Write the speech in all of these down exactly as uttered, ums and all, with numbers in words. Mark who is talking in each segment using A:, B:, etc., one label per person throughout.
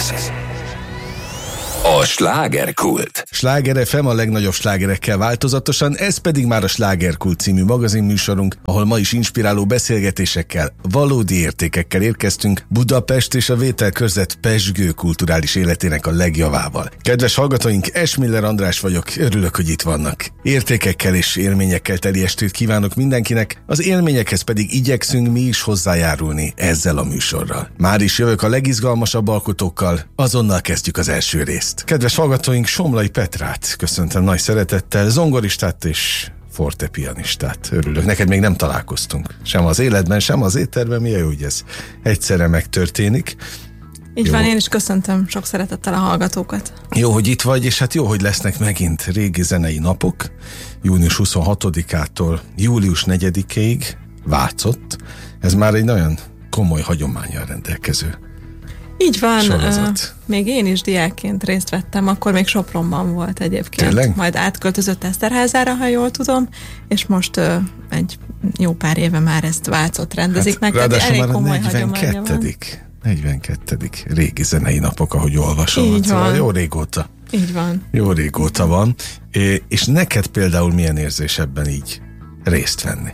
A: A slágerkult.
B: Sláger ef em a legnagyobb slágerekkel változatosan, ez pedig már a Slágerkult című magazinműsorunk, ahol ma is inspiráló beszélgetésekkel, valódi értékekkel érkeztünk Budapest és a vételkörzet pezsgő kulturális életének a legjavával. Kedves hallgatóink, Esmiller András vagyok, örülök, hogy itt vannak. Értékekkel és élményekkel teli estét kívánok mindenkinek, az élményekhez pedig igyekszünk mi is hozzájárulni ezzel a műsorral. Már is jövök a legizgalmasabb alkotókkal, azonnal kezdjük az első részt. Kedves hallgatóink, Somlai Petrát köszöntöm nagy szeretettel, zongoristát és fortepianistát. Örülök. Neked még nem találkoztunk. Sem az életben, sem az étterben. Milyen jó, hogy ez egyszerre megtörténik.
C: Így
B: jó.
C: Van, én is köszöntöm sok szeretettel a hallgatókat.
B: Jó, hogy itt vagy, és hát jó, hogy lesznek megint régi zenei napok. június huszonhatodikától július negyedikéig Vácott. Ez már egy nagyon komoly hagyománnyal rendelkező
C: Így van,
B: sorozat.
C: Uh, még én is diákként részt vettem, akkor még Sopronban volt egyébként.
B: Tényleg?
C: Majd átköltözött Eszterházára, ha jól tudom, és most uh, egy jó pár éve már ezt Vácott rendezik
B: Hát,
C: meg.
B: ráadásul már a
C: komoly
B: negyvenkettedik negyvenkettedik régi zenei napok, ahogy olvasom.
C: Így
B: szóval
C: van.
B: Jó régóta.
C: Így van.
B: Jó régóta van. É, és neked például milyen érzés ebben így részt venni?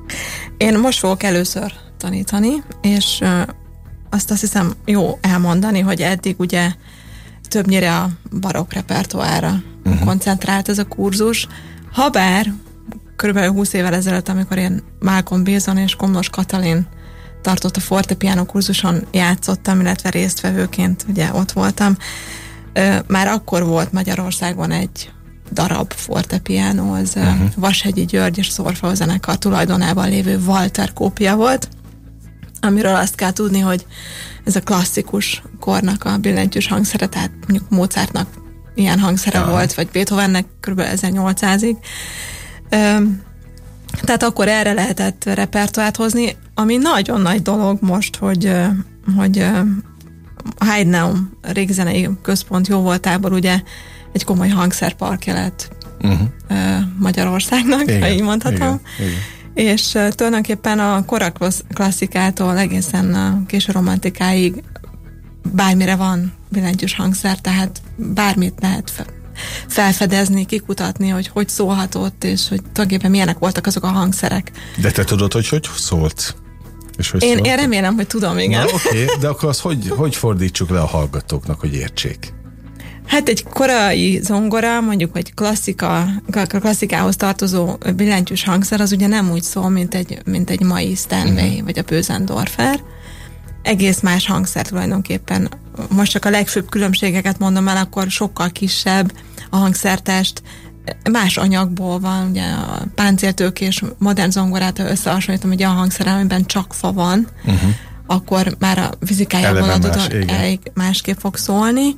C: Én most fogok először tanítani, és uh, azt azt hiszem jó elmondani, hogy eddig ugye többnyire a barokk repertoárra uh-huh. koncentrált ez a kurzus, habár körülbelül húsz évvel ezelőtt, amikor én Malcolm Bilson és Komlós Katalin tartott a fortepiano kurzuson játszottam, illetve résztvevőként ugye ott voltam, már akkor volt Magyarországon egy darab fortepiano, az uh-huh. Vashegyi György és Szorfao zenekar tulajdonában lévő Walter kópia volt, amiről azt kell tudni, hogy ez a klasszikus kornak a billentyűs hangszere, tehát mondjuk Mozartnak ilyen hangszere ja. volt, vagy Beethovennek kb. ezernyolcszázig. Tehát akkor erre lehetett repertoárt hozni, ami nagyon nagy dolog most, hogy, hogy a Heidenaum Régzenei Központ jóvoltából ugye egy komoly hangszerparkja lett uh-huh. Magyarországnak, igen, ha így mondhatom. Igen, igen. És uh, tulajdonképpen a korak klasszikától egészen a késő romantikáig bármire van billentyűs hangszer, tehát bármit lehet fe- felfedezni, kikutatni, hogy hogy szólhatott, és hogy tulajdonképpen milyenek voltak azok a hangszerek.
B: De te tudod, hogy hogy szólt? És hogy
C: én,
B: szólt?
C: én remélem, hogy tudom, igen.
B: Na, oké, okay, de akkor azt hogy, hogy fordítsuk le a hallgatóknak, hogy értsék?
C: Hát egy korai zongora, mondjuk egy klasszika, klasszikához tartozó billentyűs hangszer, az ugye nem úgy szól, mint egy, mint egy mai Steinway, uh-huh. vagy a Bösendorfer. Egész más hangszer tulajdonképpen. Most csak a legfőbb különbségeket mondom el, akkor sokkal kisebb a hangszertest, más anyagból van, ugye a páncéltők és modern zongorát összehasonlítom, ugye a hangszer, amiben csak fa van, uh-huh. akkor már a fizikájából adódóan másképp fog szólni.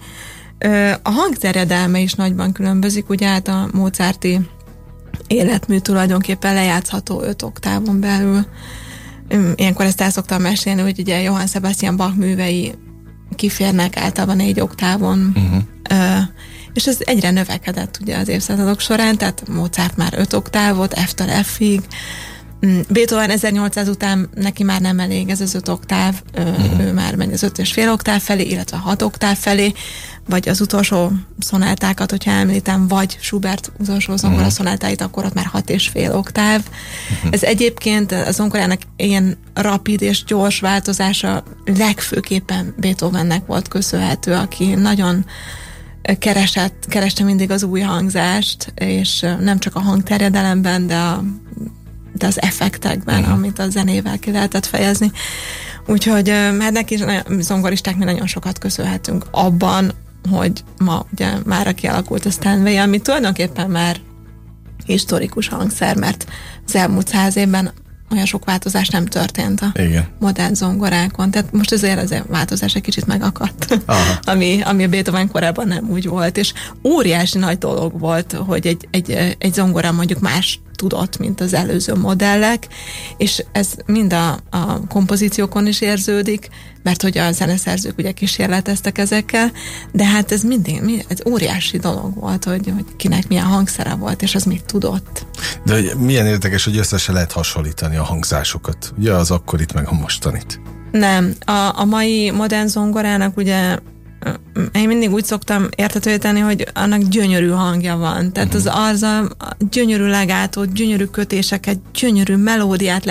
C: A hangterjedelme is nagyban különbözik, ugye hát a mozarti életmű tulajdonképpen lejátszható öt oktávon belül. Ilyenkor ezt el szoktam mesélni, hogy ugye Johann Sebastian Bach művei kiférnek általában négy oktávon, uh-huh. és ez egyre növekedett ugye az évszázadok során, tehát Mozart már öt oktávot, F-től F-ig, Beethoven ezernyolcszáz után neki már nem elég ez az öt oktáv, uh-huh. ő már megy az öt és fél oktáv felé, illetve hat oktáv felé, vagy az utolsó szonátákat, hogyha említem, vagy Schubert utolsó zongora uh-huh. szonátáit, akkor ott már hat és fél oktáv. Uh-huh. Ez egyébként a zongorának ilyen rapid és gyors változása legfőképpen Beethovennek volt köszönhető, aki nagyon keresett, kereste mindig az új hangzást, és nem csak a hangterjedelemben, de a de az effektekben, uh-huh. amit a zenével ki lehetett fejezni. Úgyhogy hát neki zongoristák mi nagyon sokat köszönhetünk abban, hogy ma ugye már kialakult a Steinway, ami tulajdonképpen már historikus hangszer, mert az elmúlt száz évben olyan sok változás nem történt a Igen. modern zongorákon. Tehát most azért az a változás egy kicsit megakadt, ami, ami a Beethoven korában nem úgy volt, és óriási nagy dolog volt, hogy egy, egy, egy zongora mondjuk más tudott, mint az előző modellek, és ez mind a, a kompozíciókon is érződik, mert hogy a zeneszerzők ugye kísérleteztek ezekkel, de hát ez mindig, ez óriási dolog volt, hogy, hogy kinek milyen hangszere volt, és az mit tudott.
B: De hogy milyen érdekes, hogy össze se lehet hasonlítani a hangzásokat. Ugye az akkorit meg a mostanit.
C: Nem. A, a mai modern zongorának ugye én mindig úgy szoktam értetővé tenni, hogy annak gyönyörű hangja van. Tehát uh-huh. az arza gyönyörű legátót, gyönyörű kötéseket, gyönyörű melódiát lehet